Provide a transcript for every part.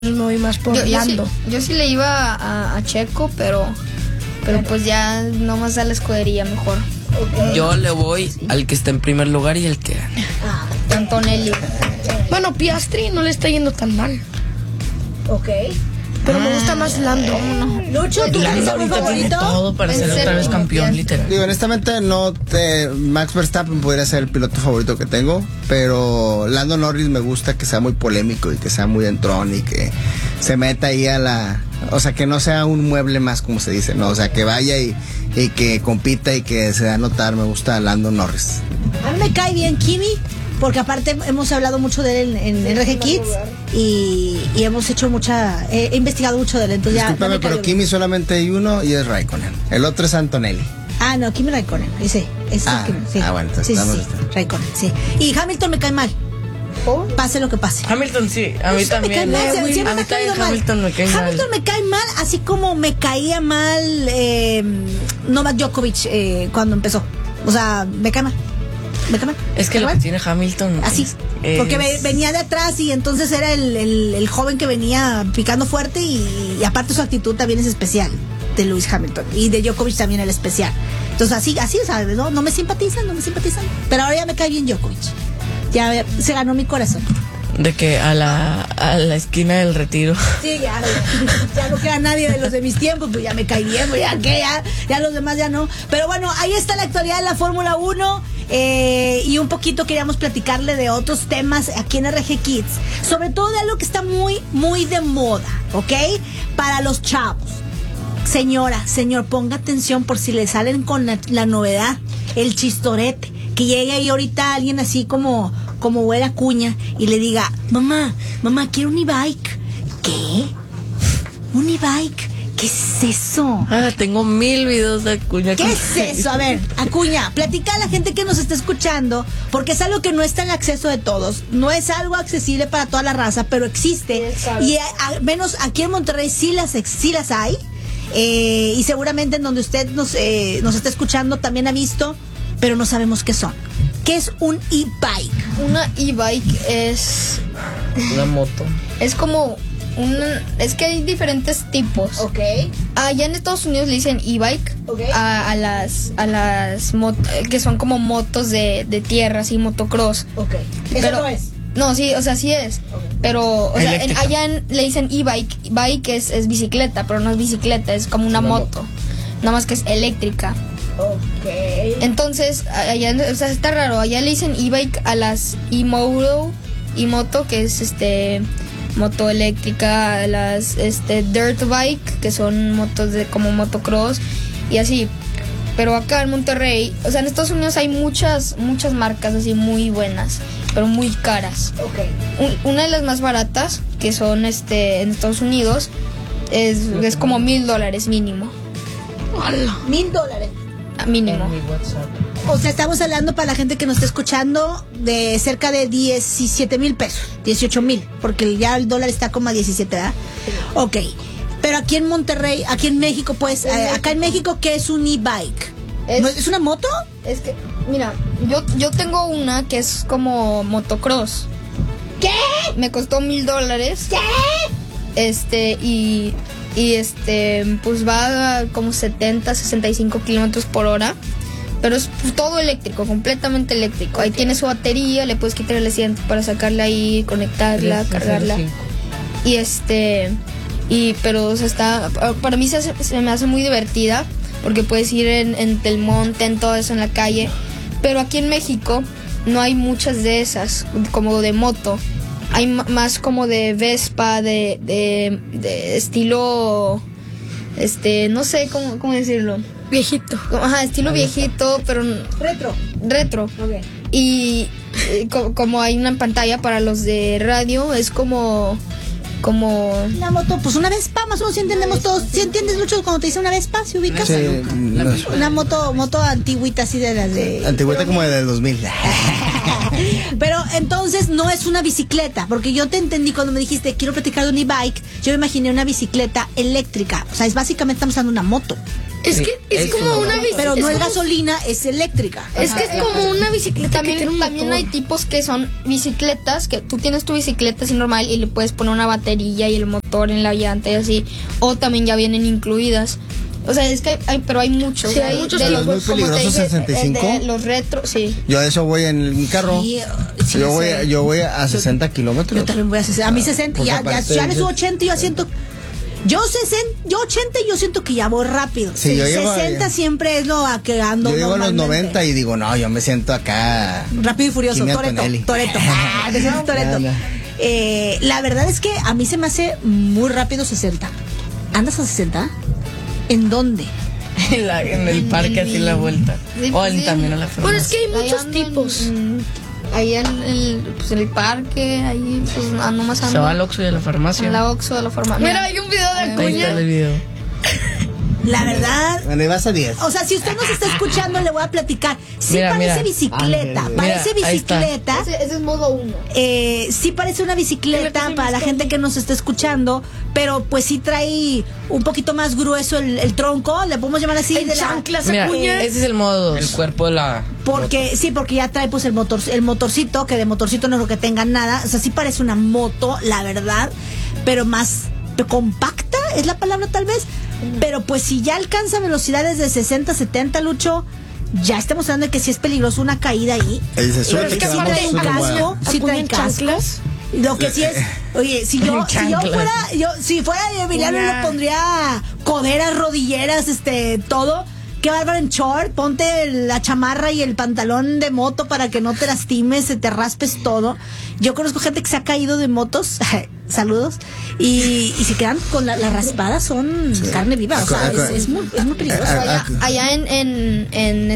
me voy más por Lando. Yo sí le iba a Checo, pero pues ya nomás a la escudería mejor. Okay. Yo le voy al que está en primer lugar y el que gane. Antonelli. Bueno, Piastri no le está yendo tan mal. Ok. Pero me gusta más Lando. Lucho, ¿tú Lando ahorita tiene todo para ser otra vez campeón, literal. Digo, honestamente, Max Verstappen podría ser el piloto favorito que tengo, pero Lando Norris me gusta que sea muy polémico y que sea muy entrón y que se meta ahí o sea, que no sea un mueble más, como se dice, ¿no? O sea, que vaya y que compita y que se da a notar. Me gusta Lando Norris. A mí me cae bien Kimi, porque aparte hemos hablado mucho de él en RG Kids y hemos hecho he investigado mucho de él. Entonces discúlpame, pero Kimi solamente hay uno y es Raikkonen. El otro es Antonelli. Ah, no, Kimi Raikkonen, ese es Kimi, sí. Bueno, entonces sí, Raikkonen, sí. Y Hamilton me cae mal. Pase lo que pase. Hamilton sí, a mí también. Siempre me ha caído mal. Hamilton me cae mal, así como me caía mal Novak Djokovic cuando empezó. O sea, me cae mal. Es que lo que tiene Hamilton así, porque venía de atrás y entonces era el joven que venía picando fuerte y aparte su actitud también es especial de Lewis Hamilton y de Djokovic también era especial. Entonces así, ¿sabes? No me simpatizan. Pero ahora ya me cae bien Djokovic. Ya se ganó mi corazón. De que a la esquina del retiro. Sí, ya no queda nadie de los de mis tiempos, pues ya me cae bien, pues ya los demás ya no. Pero bueno, ahí está la actualidad de la Fórmula 1 y un poquito queríamos platicarle de otros temas aquí en RG Kids, sobre todo de algo que está muy, muy de moda, ¿ok? Para los chavos. Señora, señor, ponga atención por si le salen con la novedad, el chistorete. Que llegue ahí ahorita alguien así como Güera Acuña y le diga, mamá, quiero un e-bike. ¿Qué? ¿Un e-bike? ¿Qué es eso? Tengo 1000 videos de Acuña. ¿Qué es eso? A ver, Acuña, platica a la gente que nos está escuchando, porque es algo que no está en acceso de todos, no es algo accesible para toda la raza, pero existe, y al menos aquí en Monterrey sí las hay, y seguramente en donde usted nos está escuchando también ha visto, pero no sabemos qué son. ¿Qué es un e-bike? Una e-bike es una moto. Es como es que hay diferentes tipos. Ok. Allá en Estados Unidos le dicen e-bike, okay, a las que son como motos de tierra, así motocross. Ok. Eso no es. No, sí, o sea, sí es. Okay. Pero, o sea, allá le dicen e-bike. Bike es bicicleta, pero no es bicicleta, es como una moto. Nada más que es eléctrica. Okay. Entonces, allá, o sea, está raro. Allá le dicen e-bike a las e-moto, que es moto eléctrica, a las dirt bike, que son motos como motocross y así. Pero acá en Monterrey, o sea, en Estados Unidos hay muchas marcas así muy buenas, pero muy caras. Okay. Una de las más baratas, que son en Estados Unidos, es como $1,000 mínimo. ¡Hola! $1,000 mínimo. O sea, estamos hablando para la gente que nos está escuchando de cerca de 17,000 pesos, 18,000, porque ya el dólar está como a 17, ¿verdad? Sí. Ok. Pero aquí en Monterrey, aquí en México, pues, acá en México, ¿qué es un e-bike? ¿Es una moto? Es que, mira, yo tengo una que es como motocross. ¿Qué? Me costó $1,000. ¿Qué? Y pues va a como 65 kilómetros por hora. Pero es todo eléctrico, completamente eléctrico. Okay. Ahí tiene su batería, le puedes quitar el asiento para sacarla ahí, conectarla, cargarla. Pero o sea, para mí se me hace muy divertida, porque puedes ir en el monte, en todo eso, en la calle. Pero aquí en México no hay muchas de esas, como de moto. Hay más como de Vespa, de estilo, no sé cómo decirlo. Viejito. Ajá, estilo viejito, pero retro. Okay. Y como hay una pantalla para los de radio, es como una moto, pues una Vespa, más o menos, si entendemos todos. Si entiendes, Lucho, cuando te dice una Vespa, ¿se ubicas? Sí, una moto antigüita, así de las de... Antigüita como de 2000. Pero entonces no es una bicicleta, porque yo te entendí cuando me dijiste quiero platicar de un e-bike, yo me imaginé una bicicleta eléctrica. O sea, básicamente estamos usando una moto. Es que es como una bicicleta. Pero no es gasolina, es eléctrica. Es que es como una bicicleta que tiene un También motor. hay tipos que son bicicletas, que tú tienes tu bicicleta así normal y le puedes poner una batería y el motor en la llanta y así. O también ya vienen incluidas. O sea, es que pero hay muchos. Sí, hay muchos de tipos. los, ¿Muy como te peligrosos dije, 65? de los retro, sí. Yo a eso voy en mi carro. Sí, sí, yo voy a 60 kilómetros. Yo también voy a 60. A mí 60, Porque ya aparte le de- subo 80 y yo siento. Yo 80 y yo siento que ya voy rápido. Sí, yo llego 60 a- siempre es lo a que ando. Yo llego a los normalmente. 90 y digo, no, yo me siento acá. Rápido y furioso, Kimi Toretto. Antonelli. Toretto. Te sientes Toretto. Anda. La verdad es que a mí se me hace muy rápido 60. ¿Andas a 60? ¿En dónde? En el parque, así la vuelta. Sí, O pues sí. también a la Bueno, es farmacia. que hay Ahí muchos ando en- tipos. ahí en el parque, ahí pues ando más Se va al Oxxo y a la farmacia. en la Oxxo de la farmacia. Mira, hay un video de Ahí está Acuña. el video. La verdad. Bueno, y vas a 10. O sea, si usted nos está escuchando, le voy a platicar. Sí Mira, parece mira. bicicleta. Ándale. Parece Mira, ahí está. bicicleta. Ese es modo 1. Sí parece una bicicleta para la gente que nos está escuchando, pero pues sí trae un poquito más grueso el tronco, le podemos llamar así. En de la- chanclas, Mira, Acuña. ese es el modo 2. El cuerpo de la... Porque ya trae pues el motorcito, que de motorcito no creo que tenga nada. O sea, sí parece una moto, la verdad, pero más compacta, es la palabra tal vez. Pero pues si ya alcanza velocidades de 60, 70, Lucho, ya estamos hablando de que sí es peligroso una caída ahí. Él dice, Pero suerte es que que vamos, aparte, suerte, casco, bueno. sí Acuña trae en casco. chanclas. Lo que sí es, oye, si yo Chanclas. fuera Emiliano le pondría coderas, rodilleras, todo. Qué bárbaro en short, ponte la chamarra y el pantalón de moto para que no te lastimes, se te raspes todo. Yo conozco gente que se ha caído de motos, saludos, y se quedan con la raspada, son carne viva, o sea, es muy peligroso. Allá en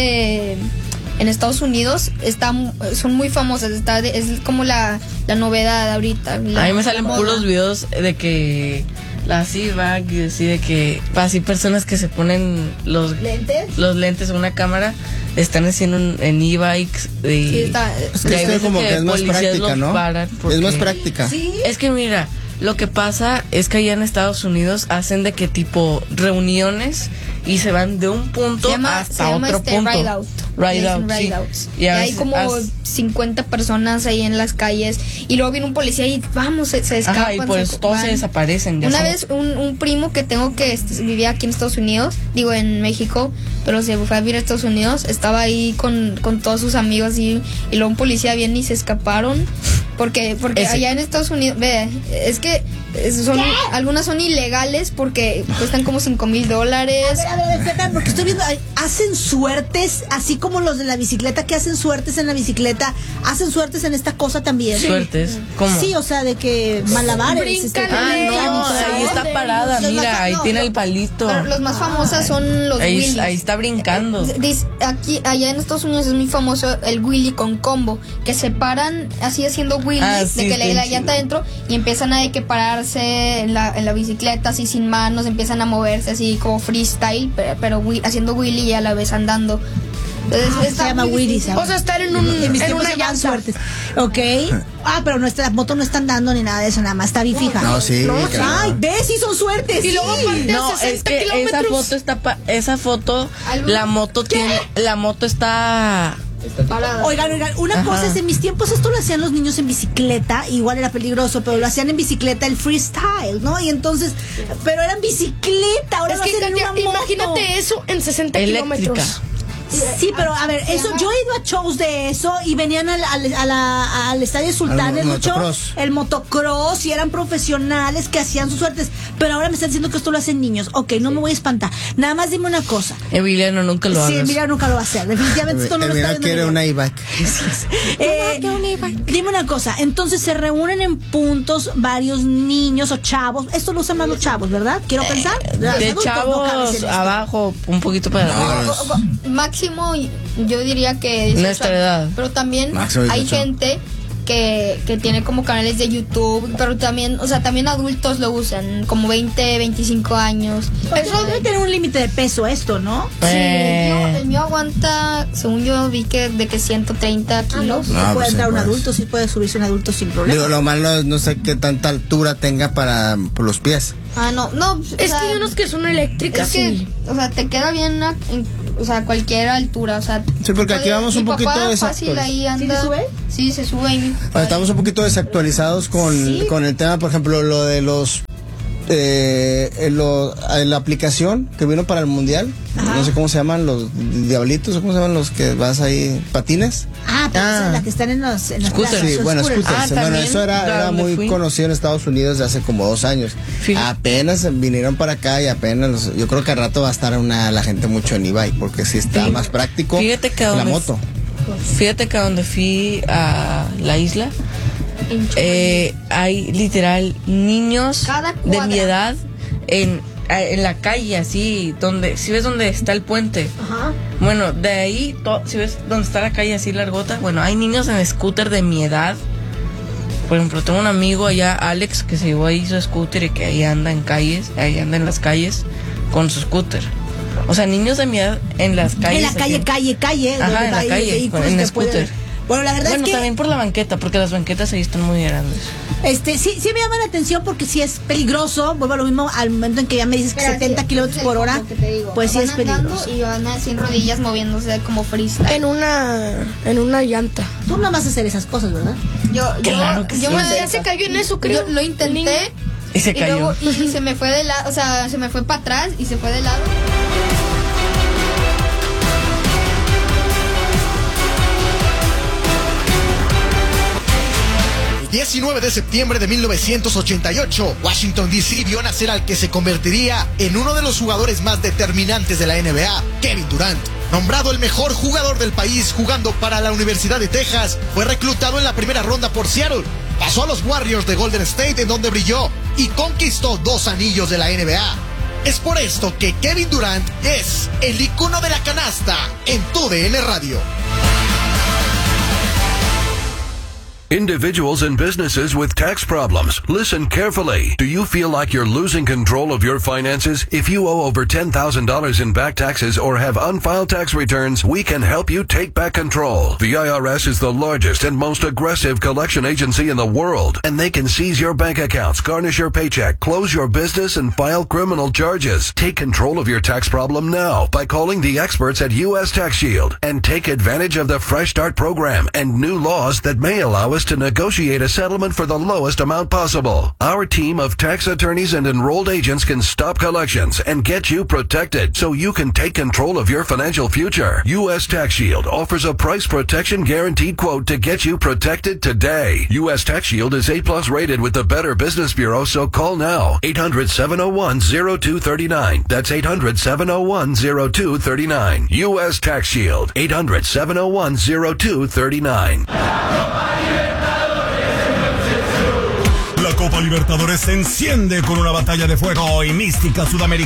Estados Unidos son muy famosas, es como la novedad ahorita. A mí me salen moda. puros videos de que las e-bag y así de que así personas que se ponen los lentes o una cámara están haciendo en e-bikes y Sí, está- Es y que hay esto veces como que es más policías práctica, los ¿no? paran Es porque- más práctica. Es que mira, lo que pasa es que allá en Estados Unidos hacen de que tipo reuniones y se van de un punto se llama hasta otro punto. Ride out. Ride Le dicen out, ride sí. outs. Y Y a hay veces como 50 personas ahí en las calles y luego viene un policía y vamos, se escapan. Ajá, y pues todos se van. desaparecen. ya Una sabes. vez un primo que tengo que vivía aquí en Estados Unidos, digo en México, pero se fue a vivir a Estados Unidos, estaba ahí con todos sus amigos y luego un policía viene y se escaparon porque Ese. allá en Estados Unidos, ve, es que algunas son ilegales porque cuestan como $5,000. A ver, espera, porque estoy viendo, hacen suertes, así como los de la bicicleta que hacen suertes en la bicicleta, hacen suertes en esta cosa también. Suertes. ¿Cómo? Sí, o sea, de que malabares. Brincan, No, ahí está parada, mira, ahí tiene el palito. Pero los más famosas son los Ahí, wheelies. ahí está brincando. Allá en Estados Unidos es muy famoso el wheelie con combo, que se paran así haciendo wheelies, Ah, de sí, que la bien llanta chido. adentro y empiezan a de que pararse en la bicicleta así sin manos, empiezan a moverse así como freestyle, pero haciendo wheelie y a la vez andando. Entonces, Se está llama muy wheelies. difícil. O sea, estar en En mis en tiempos una se llamaban llanta. suertes. Ok. Pero nuestras motos no están dando ni nada de eso, nada más está bien fija. No, sí, claro. Ay, ¿ves? Sí son suertes. Y luego sí. aparte No, a 60 es que esa kilómetros. foto está esa foto ¿Algo? la moto está Parada. Oigan, una Ajá. cosa es, en mis tiempos esto lo hacían los niños en bicicleta, igual era peligroso, pero lo hacían en bicicleta, el freestyle, ¿no? Y entonces, pero era en bicicleta, ahora Es lo que, hacen en Katia, una moto. imagínate eso en 60 eléctrica. kilómetros. Sí, pero a ver, eso yo he ido a shows de eso y venían al Estadio Sultán, Al mucho motocross. el motocross y eran profesionales que hacían sus suertes, pero ahora me están diciendo que esto lo hacen niños. Ok, no me voy a espantar. Nada más dime una cosa. Emiliano nunca lo Sí, hagas. mira, nunca lo va a hacer. Definitivamente esto no lo está Mira, viendo. quiere Emiliano. una e-bike. Dime una cosa, entonces se reúnen en puntos varios niños o chavos. Esto lo usan más los chavos, ¿verdad? Quiero pensar. De Adultos no caben en chavos esto. abajo, un poquito para arriba. Máximo, yo diría que 18 Nuestra años. edad. Pero también Máximo hay 18. gente que tiene como canales de YouTube, pero también, o sea, también adultos lo usan, como 20, 25 años. Eso debe tener un límite de peso esto, ¿no? Sí, el mío aguanta, según yo vi que de que 130 kilos. Sí No, puede pues, entrar un pues. adulto, sí puede subirse un adulto sin problema. Digo, lo malo no sé qué tanta altura tenga por los pies. Ah, no, Es que hay unos que son eléctricas. es que, Sí. o sea, te queda bien o sea, cualquier altura, o sea. Sí, porque aquí vamos un mi poquito papá desactualizados. fácil ahí anda. ¿Sí se sube? Sí, se sube ahí. Estamos un poquito desactualizados con el tema, por ejemplo, lo de los la aplicación que vino para el mundial. No sé cómo se llaman, los diablitos, o cómo se llaman los que vas ahí, patines. Pero esa es la que están en las Scooters. plazas, Sí, los bueno, scooters. scooters. Bueno, también, eso era donde muy fui. conocido en Estados Unidos de hace como 2 años. Sí. Apenas vinieron para acá y apenas, yo creo que al rato va a estar la gente mucho en e-bike, porque sí está Sí. más práctico Fíjate que la donde- moto. Fíjate que donde fui a la isla, hay literal niños Cada de cuadra. mi edad en la calle, así, donde, si ves donde está el puente. Ajá. Bueno, de ahí, si ves donde está la calle así largota, bueno, hay niños en scooter de mi edad. Por ejemplo, tengo un amigo allá, Alex, que se llevó ahí su scooter y que ahí anda en las calles con su scooter. O sea, niños de mi edad en las calles. En la calle, calle. Ajá, donde en la hay calle, vehículos en que scooter. pueden- Bueno, la verdad Bueno, es que también por la banqueta, porque las banquetas ahí están muy grandes. sí me llama la atención porque sí es peligroso. Vuelvo a lo mismo al momento en que ya me dices que 70 kilómetros por hora, pues sí es peligroso. Y van así en rodillas moviéndose como freestyle. En una llanta. Tú no vas a hacer esas cosas, ¿verdad? Claro que yo sí. me Ya se cayó en eso, creo. Yo lo intenté Y se cayó. luego y se me fue de lado, o sea, se me fue para atrás y se fue de lado. 19 de septiembre de 1988, Washington D.C. vio nacer al que se convertiría en uno de los jugadores más determinantes de la NBA, Kevin Durant. Nombrado el mejor jugador del país jugando para la Universidad de Texas, fue reclutado en la primera ronda por Seattle. Pasó a los Warriors de Golden State, en donde brilló y conquistó 2 anillos de la NBA. Es por esto que Kevin Durant es el icono de la canasta en TUDN Radio. Individuals and businesses with tax problems, listen carefully. Do you feel like you're losing control of your finances? If you owe over $10,000 in back taxes or have unfiled tax returns, we can help you take back control. The IRS is the largest and most aggressive collection agency in the world, and they can seize your bank accounts, garnish your paycheck, close your business, and file criminal charges. Take control of your tax problem now by calling the experts at U.S. Tax Shield and take advantage of the Fresh Start program and new laws that may allow us to negotiate a settlement for the lowest amount possible. Our team of tax attorneys and enrolled agents can stop collections and get you protected so you can take control of your financial future. U.S. Tax Shield offers a price protection guaranteed quote to get you protected today. U.S. Tax Shield is A+ rated with the Better Business Bureau, so call now. 800-701-0239. That's 800-701-0239. U.S. Tax Shield. 800-701-0239. La Copa Libertadores se enciende con una batalla de fuego y mística sudamericana.